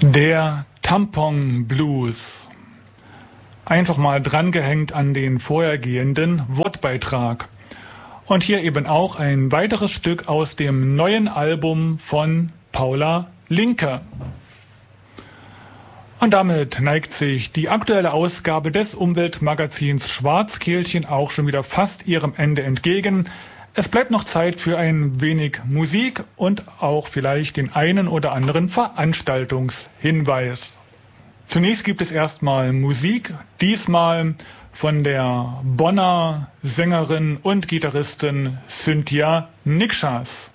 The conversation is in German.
Der Tampon Blues. Einfach mal drangehängt an den vorhergehenden Wortbeitrag. Und hier eben auch ein weiteres Stück aus dem neuen Album von Paula Linke. Und damit neigt sich die aktuelle Ausgabe des Umweltmagazins Schwarzkehlchen auch schon wieder fast ihrem Ende entgegen. Es bleibt noch Zeit für ein wenig Musik und auch vielleicht den einen oder anderen Veranstaltungshinweis. Zunächst gibt es erstmal Musik, diesmal von der Bonner Sängerin und Gitarristin Cynthia Nikschas.